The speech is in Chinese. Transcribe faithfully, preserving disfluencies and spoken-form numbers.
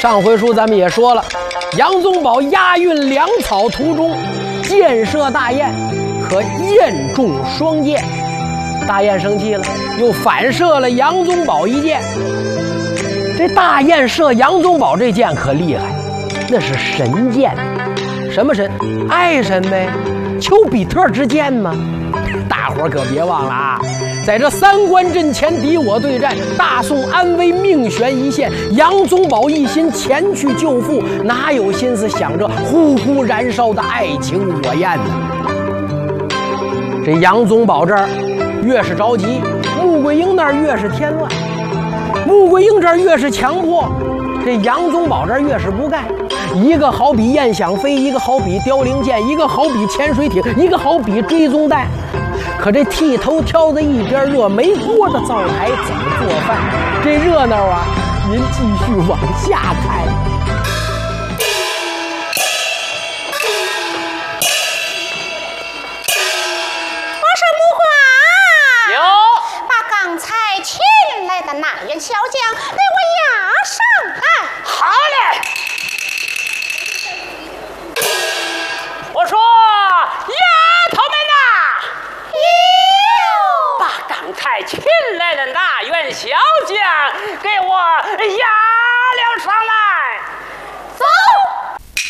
上回书咱们也说了，杨宗保押运粮草途中，箭射大雁，可雁中双箭。大雁生气了，又反射了杨宗保一箭。这大雁射杨宗保这箭可厉害，那是神箭。什么神？爱神呗，丘比特之箭吗？大伙儿可别忘了啊，在这三关阵前敌我对战，大宋安危命悬一线，杨宗保一心前去救父，哪有心思想着呼呼燃烧的爱情火焰呢？这杨宗保这儿越是着急，穆桂英那儿越是添乱；穆桂英这儿越是强迫，这杨宗保这儿越是不干。一个好比雁想飞，一个好比凋零箭，一个好比潜水艇，一个好比追踪弹。可这剃头挑子一边热，没锅的灶台怎么做饭？这热闹啊，您继续往下看。 我说木花， 有， 把刚才请来的那员小将给我押上来。 好嘞。我说，丫头们呐， 哟， 把刚才请来的那员小将给我押了上来。 走。